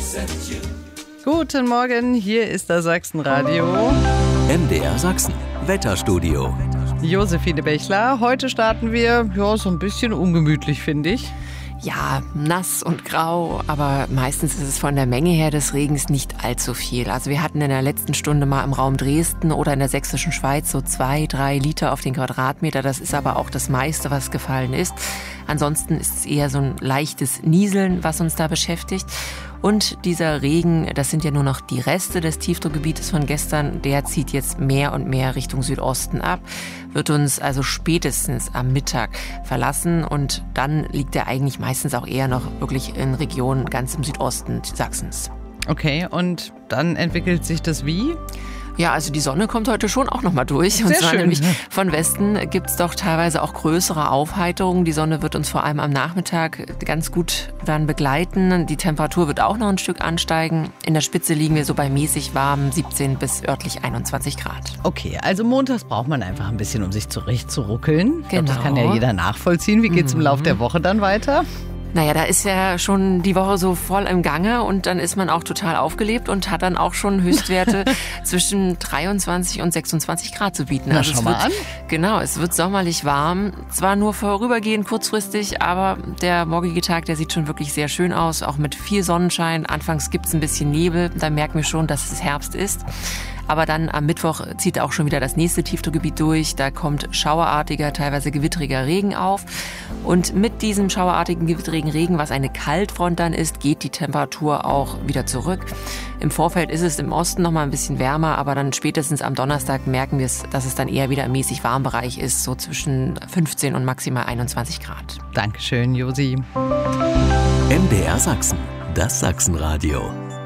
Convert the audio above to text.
Guten Morgen, hier ist das Sachsenradio. MDR Sachsen, Wetterstudio. Josephine Bechler, heute starten wir, so ein bisschen ungemütlich, finde ich. Ja, nass und grau, aber meistens ist es von der Menge her des Regens nicht allzu viel. Also wir hatten in der letzten Stunde mal im Raum Dresden oder in der sächsischen Schweiz so 2-3 Liter auf den Quadratmeter. Das ist aber auch das meiste, was gefallen ist. Ansonsten ist es eher so ein leichtes Nieseln, was uns da beschäftigt. Und dieser Regen, das sind ja nur noch die Reste des Tiefdruckgebietes von gestern, der zieht jetzt mehr und mehr Richtung Südosten ab, wird uns also spätestens am Mittag verlassen und dann liegt er eigentlich meistens auch eher noch wirklich in Regionen ganz im Südosten Sachsens. Okay, und dann entwickelt sich das wie? Ja, also die Sonne kommt heute schon auch nochmal durch. Und Sehr zwar schön. nämlich von Westen gibt's doch teilweise auch größere Aufheiterungen. Die Sonne wird uns vor allem am Nachmittag ganz gut dann begleiten. Die Temperatur wird auch noch ein Stück ansteigen. In der Spitze liegen wir so bei mäßig warm 17 bis örtlich 21 Grad. Okay, also montags braucht man einfach ein bisschen, um sich zurechtzuruckeln. Ich glaub, das Genau. kann ja jeder nachvollziehen. Wie geht's im Laufe der Woche dann weiter? Naja, da ist ja schon die Woche so voll im Gange und dann ist man auch total aufgelebt und hat dann auch schon Höchstwerte zwischen 23 und 26 Grad zu bieten. Na, schau mal an. Genau, es wird sommerlich warm. Zwar nur vorübergehend, kurzfristig, aber der morgige Tag, der sieht schon wirklich sehr schön aus, auch mit viel Sonnenschein. Anfangs gibt's ein bisschen Nebel, da merken wir schon, dass es Herbst ist. Aber dann am Mittwoch zieht auch schon wieder das nächste Tiefdruckgebiet durch. Da kommt schauerartiger, teilweise gewittriger Regen auf. Und mit diesem schauerartigen, gewittrigen Regen, was eine Kaltfront dann ist, geht die Temperatur auch wieder zurück. Im Vorfeld ist es im Osten noch mal ein bisschen wärmer, aber dann spätestens am Donnerstag merken wir es, dass es dann eher wieder im mäßig warmen Bereich ist, so zwischen 15 und maximal 21 Grad. Dankeschön, Josi. MDR Sachsen, das Sachsenradio.